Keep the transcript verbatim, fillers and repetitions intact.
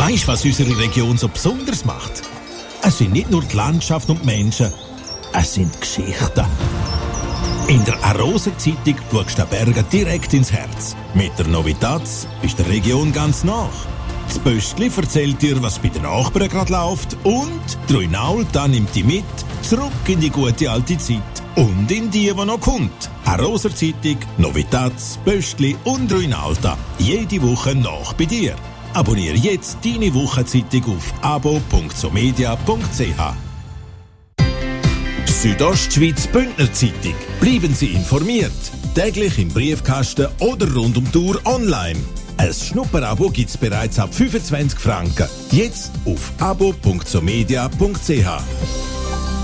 Weisst du, was unsere Region so besonders macht? Es sind nicht nur die Landschaft und die Menschen, es sind die Geschichten. In der Arosa-Zeitung schaust du den Bergen direkt ins Herz. Mit der Novitatz ist der Region ganz nach. Das Pöstli erzählt dir, was bei den Nachbarn gerade läuft, und die Ruinalta nimmt dich mit zurück in die gute alte Zeit und in die, die noch kommt. Arosa-Zeitung, Novitatz, Pöstli und Ruinalta. Jede Woche nach bei dir. Abonniere jetzt deine Wochenzeitung auf abo punkt somedia punkt c h. Südostschweiz Bündner Zeitung. Bleiben Sie informiert. Täglich im Briefkasten oder rund um die Uhr online. Ein Schnupperabo gibt es bereits ab fünfundzwanzig Franken. Jetzt auf abo punkt somedia punkt c h.